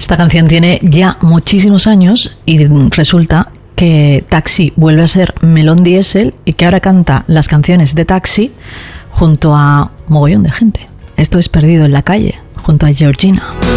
Esta canción tiene ya muchísimos años y resulta que Taxi vuelve a ser Melón Diesel y que ahora canta las canciones de Taxi junto a mogollón de gente. Esto es Perdido en la calle, junto a Georgina.